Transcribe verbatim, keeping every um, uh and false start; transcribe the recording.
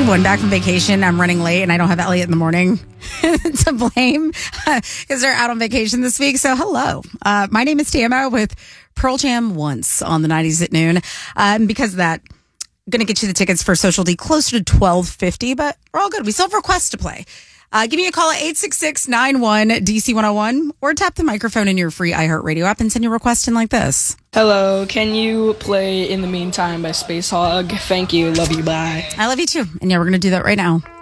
one back from vacation. I'm running late and I don't have Elliot in the morning to blame because they're out on vacation this week. So hello. Uh, my name is Tama with Pearl Jam once on the nineties at noon. Um, because of that, I'm going to get you the tickets for Social D closer to twelve fifty, but we're all good. We still have requests to play. Uh, give me a call at eight six six, nine one, D C one oh one or tap the microphone in your free iHeartRadio app and send your request in like this. Hello, can you play In the Meantime by Space Hog? Thank you. Love you. Bye. I love you too. And yeah, we're going to do that right now.